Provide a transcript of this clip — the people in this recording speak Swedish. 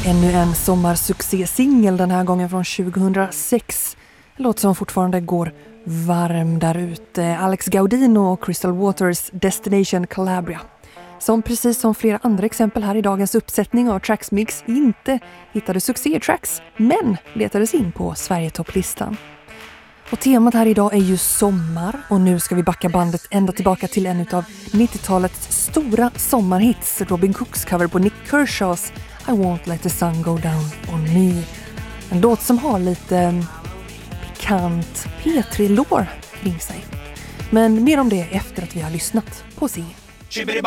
Ännu en sommarsuccé-singel, den här gången från 2006. En låt som fortfarande går varm där ute. Alex Gaudino och Crystal Waters Destination Calabria. Som precis som flera andra exempel här i dagens uppsättning av Tracks Mix inte hittade succé-tracks, men letades in på Sverigetopplistan. Och temat här idag är ju sommar, och nu ska vi backa bandet ända tillbaka till en av 90-talets stora sommarhits, Robin Cooks cover på Nick Kershaws I Won't Let the Sun Go Down on Me. En låt som har lite pikant P3-lår kring sig. Men mer om det efter att vi har lyssnat på Sing.